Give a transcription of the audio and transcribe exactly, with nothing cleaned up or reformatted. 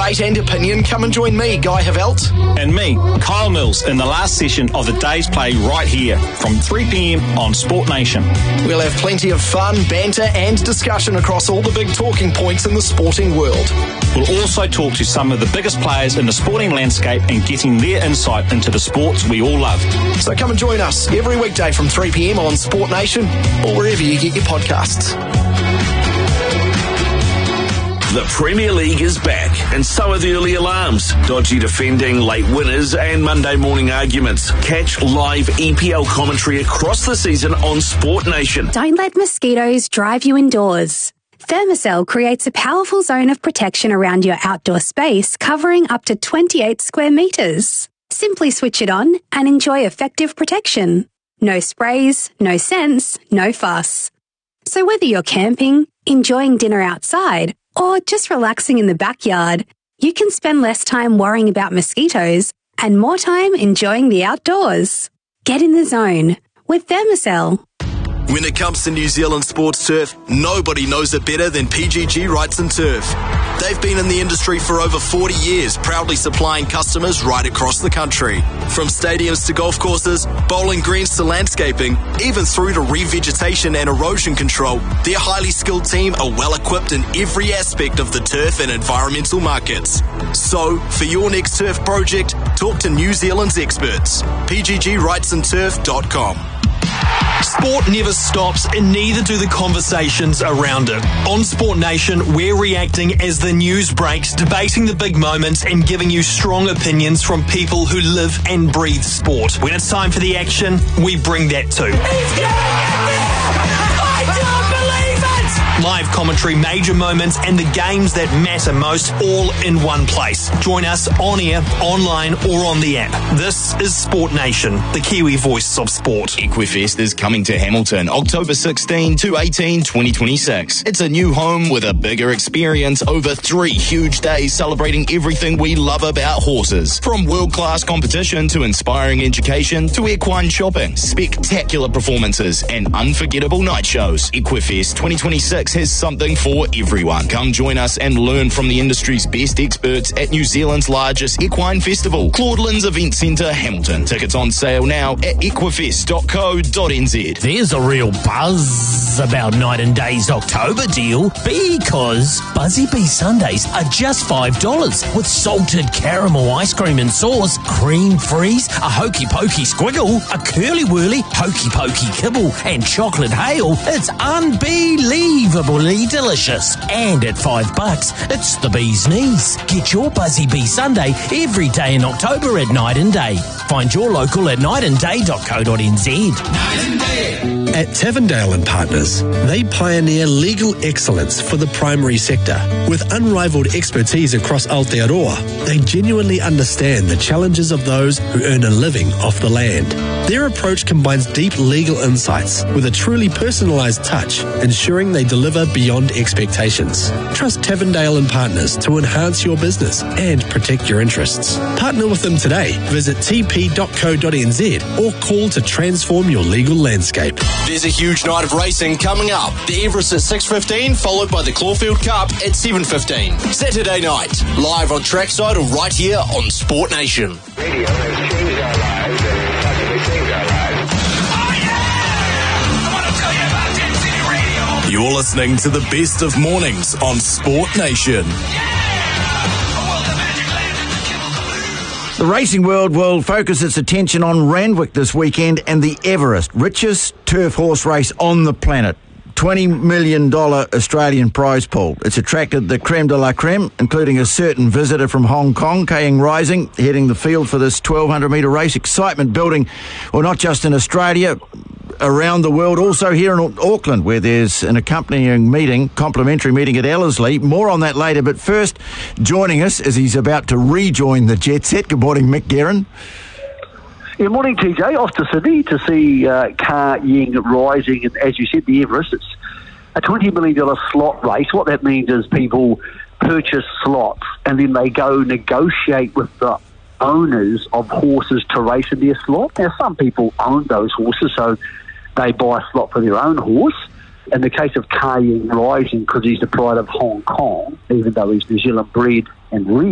debate and opinion, come and join me, Guy Havelt. And me, Kyle Mills, in the last session of the day's play right here from three p.m. on Sport Nation. We'll have plenty of fun, banter and discussion across all the big talking points in the sporting world. We'll also talk to some of the biggest players in the sporting landscape and getting their insight into the sports we all love. So come and join us every weekday from three p.m. on Sport Nation or wherever you get your podcasts. The Premier League is back, and so are the early alarms, dodgy defending, late winners, and Monday morning arguments. Catch live E P L commentary across the season on Sport Nation. Don't let mosquitoes drive you indoors. Thermacell creates a powerful zone of protection around your outdoor space, covering up to twenty-eight square metres. Simply switch it on and enjoy effective protection. No sprays, no scents, no fuss. So whether you're camping, enjoying dinner outside, or just relaxing in the backyard, you can spend less time worrying about mosquitoes and more time enjoying the outdoors. Get in the zone with Thermacell. When it comes to New Zealand sports turf, nobody knows it better than P G G Wrights and Turf. They've been in the industry for over forty years, proudly supplying customers right across the country. From stadiums to golf courses, bowling greens to landscaping, even through to revegetation and erosion control, their highly skilled team are well equipped in every aspect of the turf and environmental markets. So, for your next turf project, talk to New Zealand's experts. P G G Wrights and Turf dot com. Sport never stops, and neither do the conversations around it. On Sport Nation, we're reacting as the news breaks, debating the big moments and giving you strong opinions from people who live and breathe sport. When it's time for the action, we bring that too. He's getting it there! I don't believe it! Live commentary, major moments and the games that matter most, all in one place. Join us on air, online or on the app. This is Sport Nation, the Kiwi voice of sport. Equifest is coming to Hamilton October sixteenth to eighteenth, twenty twenty-six. It's a new home with a bigger experience over three huge days celebrating everything we love about horses. From world-class competition to inspiring education to equine shopping, spectacular performances and unforgettable night shows. Equifest twenty twenty-six has something for everyone. Come join us and learn from the industry's best experts at New Zealand's largest equine festival, Claudelands Event Centre, Hamilton. Tickets on sale now at equifest dot co dot n z. There's a real buzz about Night and Day's October deal because Buzzy Bee Sundays are just five dollars with salted caramel ice cream and sauce, cream freeze, a hokey pokey squiggle, a curly whirly hokey pokey kibble and chocolate hail. It's unbelievably delicious. And at five bucks, it's the bee's knees. Get your Buzzy Bee Sunday every day in October at Night and Day. Find your local at night and day dot co dot n z. At Tavendale and Partners, they pioneer legal excellence for the primary sector. With unrivaled expertise across Aotearoa, they genuinely understand the challenges of those who earn a living off the land. Their approach combines deep legal insights with a truly personalised touch, ensuring they deliver beyond expectations. Trust Tavendale and Partners to enhance your business and protect your interests. Partner with them today. Visit t p dot co dot n z or call to transform your legal landscape. There's a huge night of racing coming up. The Everest at six fifteen, followed by the Caulfield Cup at seven fifteen. Saturday night, live on trackside or right here on Sport Nation. Radio has changed our lives and possibly changed our lives. Oh yeah! I want to tell you about Ten City Radio. You're listening to the best of mornings on Sport Nation. The racing world will focus its attention on Randwick this weekend and the Everest, richest turf horse race on the planet. twenty million dollars Australian prize pool. It's attracted the creme de la creme, including a certain visitor from Hong Kong, Kaying Rising, heading the field for this twelve hundred metre race. Excitement building, well, not just in Australia, around the world, also here in Auckland, where there's an accompanying meeting, complimentary meeting at Ellerslie. More on that later, but first, joining us as he's about to rejoin the jet set. Good morning, Mick Guerin. Good morning, T J. Off to Sydney to see uh, Kaying Rising, and as you said, the Everest. It's a twenty million dollars slot race. What that means is people purchase slots and then they go negotiate with the owners of horses to race in their slot. Now, some people own those horses, so they buy a slot for their own horse. In the case of Kaying Rising, because he's the pride of Hong Kong, even though he's New Zealand bred and reared,